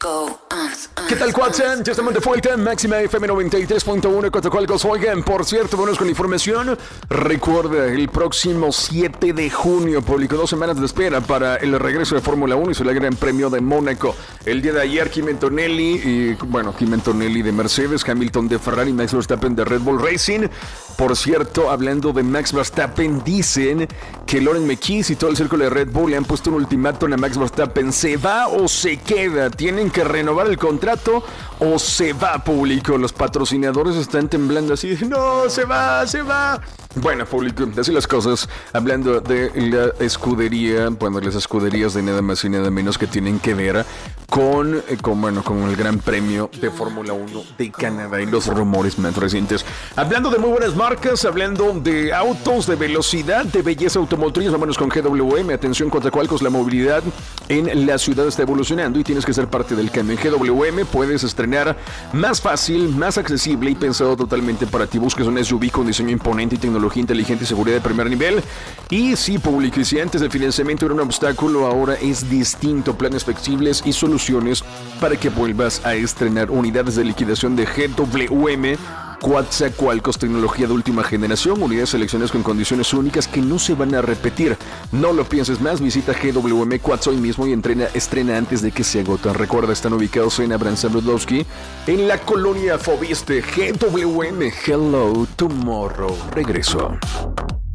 ¿Qué tal, Cuatsan? Ya estamos de vuelta en Máxima FM 93.1 Coatzacoalcos. Oigan, por cierto, vamos con la información. Recuerda, el próximo 7 de junio publicó 2 semanas de espera para el regreso de Fórmula 1 y el Gran Premio de Mónaco. El día de ayer, Kim Antonelli de Mercedes, Hamilton de Ferrari, Max Verstappen de Red Bull Racing. Por cierto, hablando de Max Verstappen, dicen que Lauren McKees y todo el círculo de Red Bull le han puesto un ultimátum a Max Verstappen. ¿Se va o se queda? Tienen que renovar el contrato o se va, público. Los patrocinadores están temblando así. No, se va. Bueno, público, así las cosas. Hablando de la escudería, las escuderías de nada más y nada menos que tienen que ver con el Gran Premio de Fórmula 1 de Canadá y los rumores más recientes. Hablando de muy buenas marcas, hablando de autos, de velocidad, de belleza automotriz, vámonos con GWM. Atención, Coatzacoalcos, la movilidad en la ciudad está evolucionando y tienes que ser parte del cambio. En GWM puedes estrenar más fácil, más accesible y pensado totalmente para ti. Buscas un SUV con diseño imponente y tecnología inteligente y seguridad de primer nivel. Y si público, y si antes el financiamiento era un obstáculo, ahora es distinto. Planes flexibles y soluciones para que vuelvas a estrenar. Unidades de liquidación de GWM Coatzacoalcos, tecnología de última generación, unidades seleccionadas con condiciones únicas que no se van a repetir. No lo pienses más, visita GWM Coatz hoy mismo y estrena antes de que se agoten. Recuerda, están ubicados en Abraham Sabludowski, en la colonia Fobiste. GWM, hello tomorrow. Regreso.